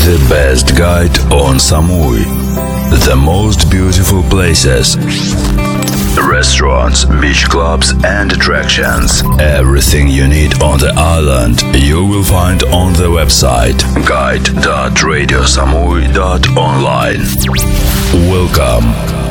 The best guide on Samui. The most beautiful places, restaurants, beach clubs and attractions. Everything you need on the island you will find on the website guide.radiosamui.online. Welcome.